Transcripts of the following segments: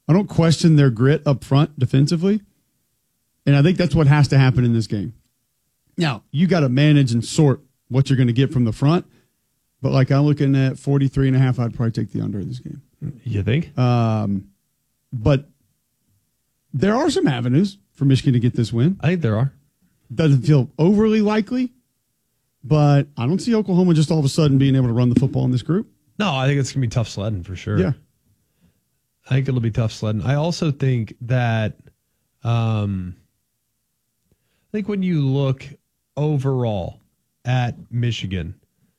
I don't question their grit up front defensively. And I think that's what has to happen in this game. Now, you got to manage and sort what you're going to get from the front. But like I'm looking at 43.5, I'd probably take the under in this game. You think? But there are some avenues for Michigan to get this win. I think there are. Doesn't feel overly likely, but I don't see Oklahoma just all of a sudden being able to run the football in this group. No, I think it's going to be tough sledding for sure. Yeah. I think it'll be tough sledding. I also think that I think when you look overall at Michigan,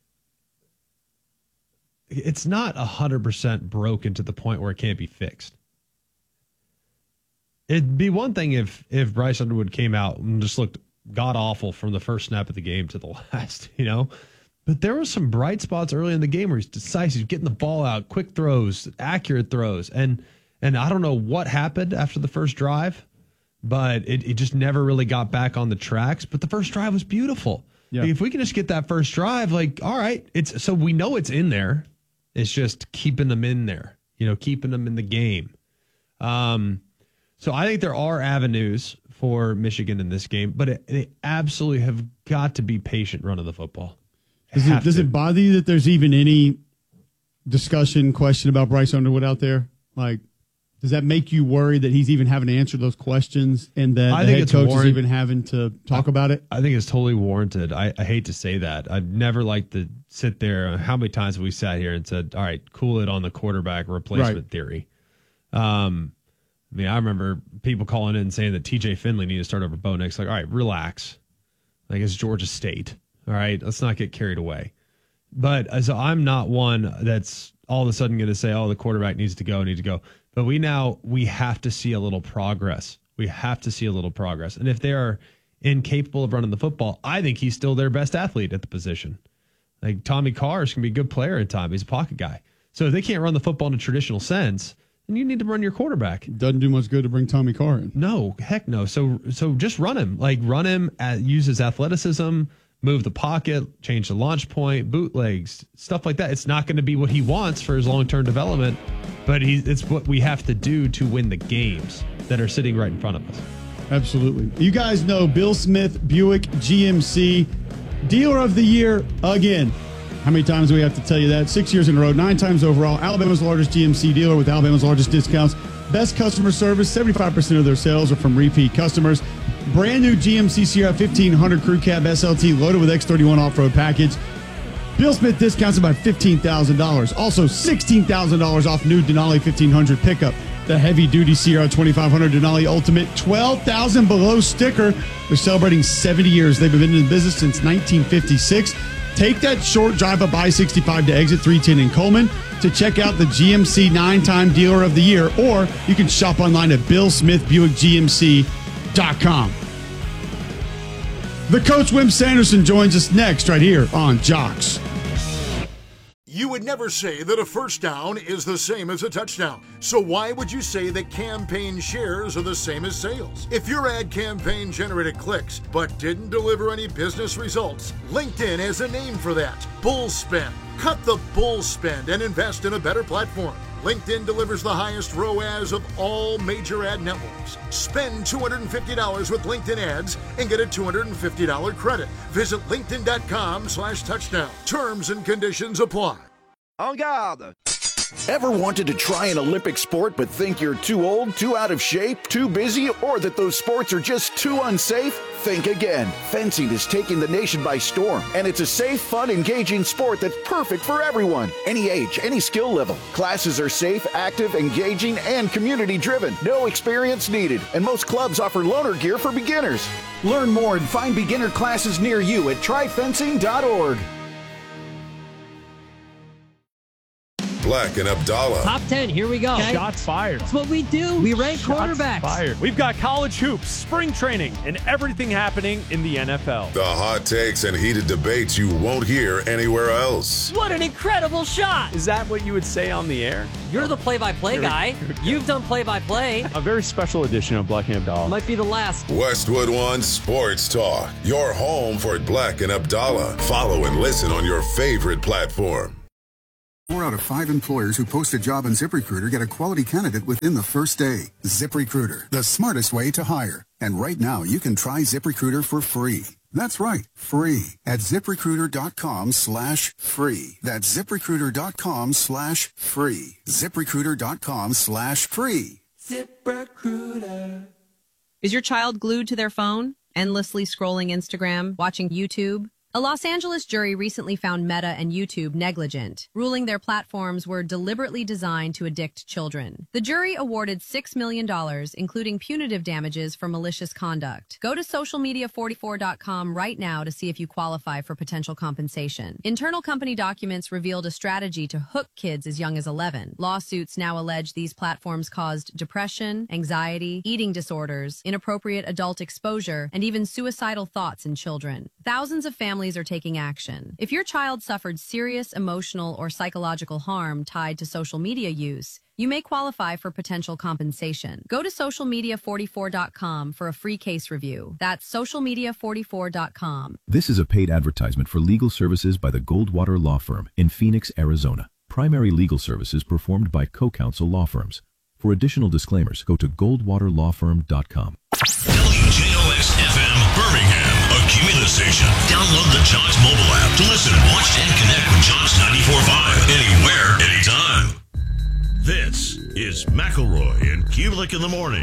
it's not 100% broken to the point where it can't be fixed. It'd be one thing if Bryce Underwood came out and just looked god-awful from the first snap of the game to the last, you know? But there were some bright spots early in the game where he's decisive, getting the ball out, quick throws, accurate throws. And I don't know what happened after the first drive, but it just never really got back on the tracks. But the first drive was beautiful. Yeah. Like if we can just get that first drive, like, all right, so we know it's in there. It's just keeping them in there, you know, keeping them in the game. So I think there are avenues for Michigan in this game, but they absolutely have got to be patient running the football. Does it bother you that there's even any discussion, question about Bryce Underwood out there? Like, does that make you worry that he's even having to answer those questions and that the head coach is even having to talk about it? I think it's totally warranted. I hate to say that. I'd never like to sit there. How many times have we sat here and said, all right, cool it on the quarterback replacement theory? I mean, I remember people calling in and saying that TJ Finley needed to start over Bo Nix. Like, all right, relax. Like, it's Georgia State. All right, let's not get carried away. But so I'm not one that's all of a sudden going to say, oh, the quarterback needs to go. But we have to see a little progress. We have to see a little progress. And if they are incapable of running the football, I think he's still their best athlete at the position. Like Tommy Carr can be a good player at time. He's a pocket guy. So if they can't run the football in a traditional sense, then you need to run your quarterback. Doesn't do much good to bring Tommy Carr in. No, heck no. So just run him. Like run him, use his athleticism, move the pocket, change the launch point, bootlegs, stuff like that. It's not going to be what he wants for his long-term development, but it's what we have to do to win the games that are sitting right in front of us. Absolutely. You guys know Bill Smith, Buick GMC, Dealer of the Year again. How many times do we have to tell you that? 6 years in a row, 9 times overall. Alabama's largest GMC dealer with Alabama's largest discounts. Best customer service. 75% of their sales are from repeat customers. Brand new GMC Sierra 1500 Crew Cab SLT loaded with X31 off-road package. Bill Smith discounts about $15,000. Also $16,000 off new Denali 1500 pickup. The heavy-duty Sierra 2500 Denali Ultimate, $12,000 below sticker. They're celebrating 70 years. They've been in the business since 1956. Take that short drive up I-65 to exit 310 in Coleman to check out the GMC 9-time Dealer of the Year, or you can shop online at BillSmithBuickGMC.com. The coach, Wim Sanderson, joins us next right here on Jocks. You would never say that a first down is the same as a touchdown. So why would you say that campaign shares are the same as sales? If your ad campaign generated clicks but didn't deliver any business results, LinkedIn has a name for that: bull spend. Cut the bull spend and invest in a better platform. LinkedIn delivers the highest ROAS of all major ad networks. Spend $250 with LinkedIn ads and get a $250 credit. Visit linkedin.com/touchdown. Terms and conditions apply. En garde! Ever wanted to try an Olympic sport but think you're too old, too out of shape, too busy, or that those sports are just too unsafe? Think again. Fencing is taking the nation by storm, and it's a safe, fun, engaging sport that's perfect for everyone. Any age, any skill level. Classes are safe, active, engaging, and community-driven. No experience needed, and most clubs offer loaner gear for beginners. Learn more and find beginner classes near you at tryfencing.org. Black and Abdallah. Top 10, here we go. Okay. Shots fired. That's what we do. We rank quarterbacks. Fired. We've got college hoops, spring training, and everything happening in the NFL. The hot takes and heated debates you won't hear anywhere else. What an incredible shot. Is that what you would say on the air? You're the play-by-play guy. You've done play-by-play. A very special edition of Black and Abdallah. Might be the last. Westwood One Sports Talk. Your home for Black and Abdallah. Follow and listen on your favorite platform. 4 out of 5 employers who post a job on ZipRecruiter get a quality candidate within the first day. ZipRecruiter, the smartest way to hire. And right now, you can try ZipRecruiter for free. That's right, free at ZipRecruiter.com/free. That's ZipRecruiter.com/free. ZipRecruiter.com/free. ZipRecruiter. Is your child glued to their phone, endlessly scrolling Instagram, watching YouTube? A Los Angeles jury recently found Meta and YouTube negligent, ruling their platforms were deliberately designed to addict children. The jury awarded $6 million, including punitive damages for malicious conduct. Go to socialmedia44.com right now to see if you qualify for potential compensation. Internal company documents revealed a strategy to hook kids as young as 11. Lawsuits now allege these platforms caused depression, anxiety, eating disorders, inappropriate adult exposure, and even suicidal thoughts in children. Thousands of families are taking action. If your child suffered serious emotional or psychological harm tied to social media use, you may qualify for potential compensation. Go to socialmedia44.com for a free case review. That's socialmedia44.com. This is a paid advertisement for legal services by the Goldwater Law Firm in Phoenix, Arizona. Primary legal services performed by co-counsel law firms. For additional disclaimers, go to goldwaterlawfirm.com. WJOX-FM Birmingham, a Cumulus station. Download the Jocks mobile app to listen, watch, and connect with Jocks 94.5 anywhere, anytime. This is McElroy and Kubelik in the morning.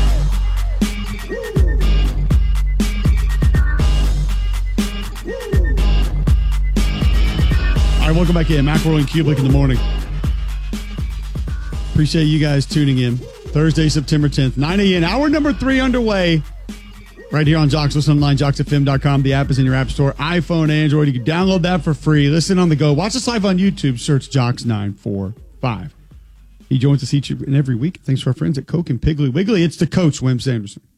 All right, welcome back in. McElroy and Kubelik in the morning. Appreciate you guys tuning in. Thursday, September 10th, 9 a.m. Hour number 3 underway. Right here on Jocks. Listen online, JocksFM.com. The app is in your app store, iPhone, Android. You can download that for free. Listen on the go. Watch us live on YouTube. Search Jocks945. He joins us each and every week. Thanks to our friends at Coke and Piggly Wiggly. It's the coach, Wim Sanderson.